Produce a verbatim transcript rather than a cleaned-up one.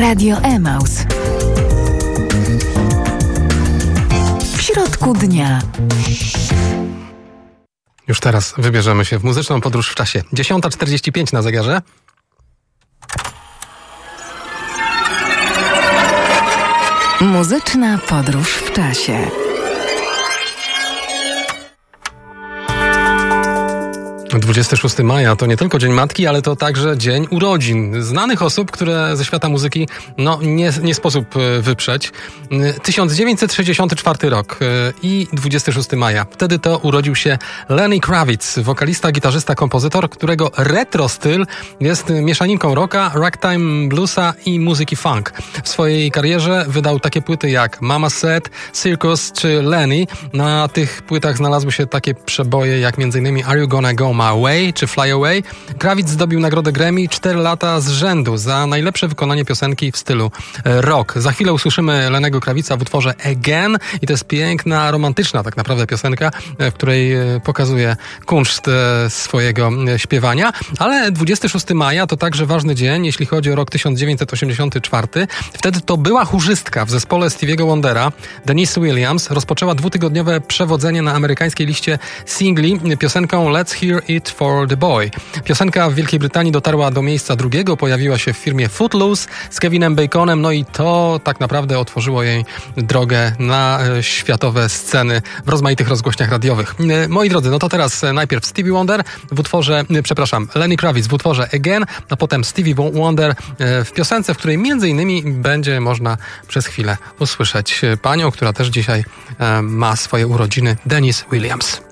Radio Emaus. W środku dnia. Już teraz wybierzemy się w muzyczną podróż w czasie. dziesiąta czterdzieści pięć na zegarze. Muzyczna podróż w czasie. dwudziestego szóstego maja to nie tylko Dzień Matki, ale to także dzień urodzin znanych osób, które ze świata muzyki no nie, nie sposób wyprzeć. tysiąc dziewięćset sześćdziesiąty czwarty rok i dwudziestego szóstego maja. Wtedy to urodził się Lenny Kravitz, wokalista, gitarzysta, kompozytor, którego retro styl jest mieszaninką rocka, ragtime, bluesa i muzyki funk. W swojej karierze wydał takie płyty jak Mama Said, Circus czy Lenny. Na tych płytach znalazły się takie przeboje jak m.in. Are You Gonna Go My Way czy Fly Away. Kravitz zdobił nagrodę Grammy cztery lata z rzędu za najlepsze wykonanie piosenki w stylu rock. Za chwilę usłyszymy Lennego Kravitza w utworze Again i to jest piękna, romantyczna tak naprawdę piosenka, w której pokazuje kunszt swojego śpiewania. Ale dwudziestego szóstego maja to także ważny dzień, jeśli chodzi o rok tysiąc dziewięćset osiemdziesiąty czwarty. Wtedy to była chórzystka w zespole Stevie'ego Wondera, Denise Williams, rozpoczęła dwutygodniowe przewodzenie na amerykańskiej liście singli piosenką Let's Hear It for the Boy. Piosenka w Wielkiej Brytanii dotarła do miejsca drugiego, pojawiła się w firmie Footloose z Kevinem Baconem, no i to tak naprawdę otworzyło jej drogę na światowe sceny w rozmaitych rozgłośniach radiowych. Moi drodzy, no to teraz najpierw Stevie Wonder w utworze, przepraszam, Lenny Kravitz w utworze Again, a potem Stevie Wonder w piosence, w której między innymi będzie można przez chwilę usłyszeć panią, która też dzisiaj ma swoje urodziny, Denise Williams.